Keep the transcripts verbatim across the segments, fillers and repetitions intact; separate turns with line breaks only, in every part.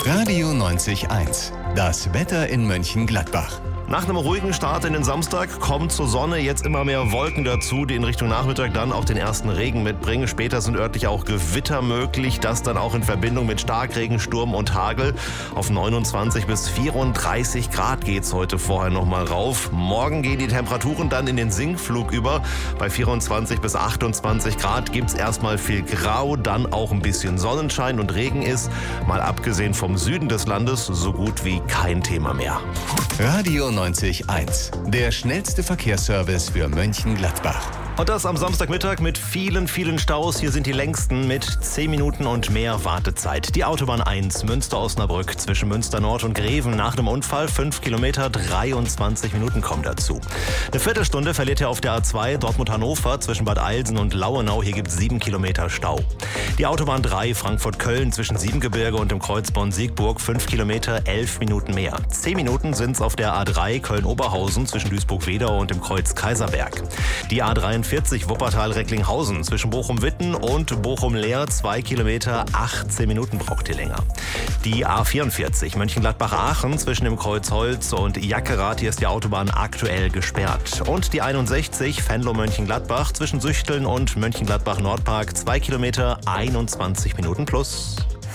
Radio neunzig eins. Das Wetter in Mönchengladbach.
Nach einem ruhigen Start in den Samstag kommt zur Sonne jetzt immer mehr Wolken dazu, die in Richtung Nachmittag dann auch den ersten Regen mitbringen. Später sind örtlich auch Gewitter möglich, das dann auch in Verbindung mit Starkregen, Sturm und Hagel. Auf neunundzwanzig bis vierunddreißig Grad geht's heute vorher nochmal rauf. Morgen gehen die Temperaturen dann in den Sinkflug über. Bei vierundzwanzig bis achtundzwanzig Grad gibt's erstmal viel Grau, dann auch ein bisschen Sonnenschein und Regen ist, mal abgesehen vom Süden des Landes, so gut wie kein Thema mehr.
Radio neunzig eins. Der schnellste Verkehrsservice für Mönchengladbach.
Und das am Samstagmittag mit vielen, vielen Staus. Hier sind die längsten mit zehn Minuten und mehr Wartezeit. Die Autobahn eins, Münster-Osnabrück, zwischen Münster Nord und Greven. Nach dem Unfall fünf Kilometer, dreiundzwanzig Minuten kommen dazu. Eine Viertelstunde verliert ihr auf der A zwei Dortmund-Hannover zwischen Bad Eilsen und Lauenau. Hier gibt es sieben Kilometer Stau. Die Autobahn drei, Frankfurt-Köln, zwischen Siebengebirge und dem Kreuz Bonn-Siegburg. fünf Kilometer, elf Minuten mehr. zehn Minuten sind es auf der A drei Köln-Oberhausen zwischen Duisburg-Wedau und dem Kreuz Kaiserberg. Die A dreiundvierzig Wuppertal-Recklinghausen zwischen Bochum-Witten und Bochum-Leer, zwei Kilometer, achtzehn Minuten braucht ihr länger. Die A vierundvierzig Mönchengladbach-Aachen zwischen dem Kreuz Holz und Jackerath, hier ist die Autobahn aktuell gesperrt. Und die einundsechzig Venlo-Mönchengladbach zwischen Süchteln und Mönchengladbach-Nordpark, zwei Kilometer, einundzwanzig Minuten plus.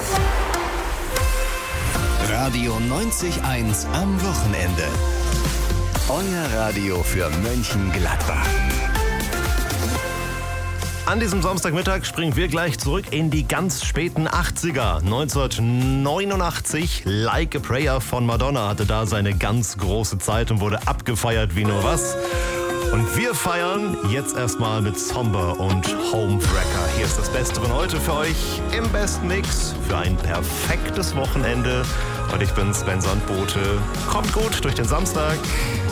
Radio neunzig eins am Wochenende. Euer Radio für Mönchengladbach.
An diesem Samstagmittag springen wir gleich zurück in die ganz späten achtziger. neunzehnhundertneunundachtzig, Like a Prayer von Madonna hatte da seine ganz große Zeit und wurde abgefeiert wie nur was. Und wir feiern jetzt erstmal mit Somber und Homewrecker. Hier ist das Beste von heute für euch im besten Mix für ein perfektes Wochenende. Und ich bin Sven Sandbote. Kommt gut durch den Samstag.